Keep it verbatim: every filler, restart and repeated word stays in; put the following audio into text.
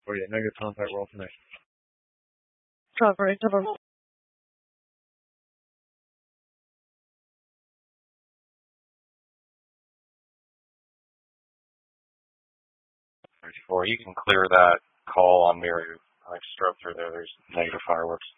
for you. Negative contact roll tonight. Cover eight number. thirty-four. You can clear that call on Mary. I strode through there. There's negative fireworks.